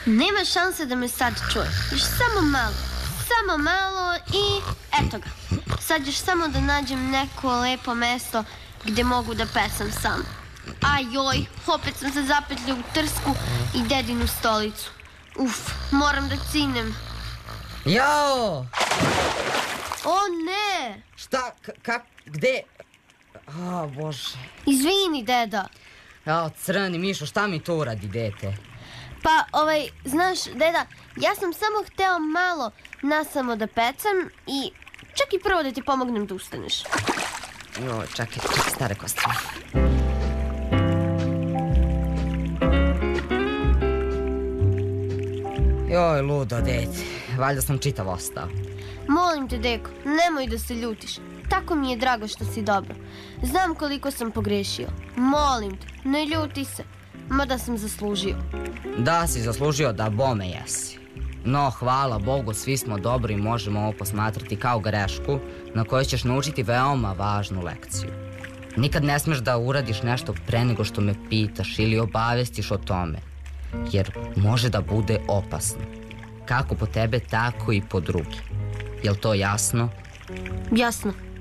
Nema šanse da me sad čuješ. Još samo malo i eto ga. Sad još samo da nađem neko lepo mesto gde mogu da pesam sam. Ajoj, opet sam se zapetljao u trsku i dedinu stolicu. Moram da cinem. Jao! O ne! Šta, gde? Bože. Izvini, deda. Jao, crni Mišo, šta mi to uradi, dete? Pa, znaš, deda, ja sam samo hteo malo nasamo da pecam i čak i prvo da ti pomognem da ustaneš. Joj, čekaj, stare kostime. Joj, ludo, dete, valjda sam čitav ostao. Molim te, deko, nemoj da se ljutiš. Tako mi je drago što si dobro. Znam koliko sam pogrešio. Molim te, ne ljuti se. Mada sam zaslužio. Da, si zaslužio, da bome jesi. No, hvala Bogu, svi smo dobri i možemo ovo posmatrati kao grešku na kojoj ćeš naučiti veoma važnu lekciju. Nikad ne smeš da uradiš nešto pre nego što me pitaš ili obavestiš o tome, jer može da bude opasno. Kako po tebe, tako i po drugi. Jel to jasno? Jasno.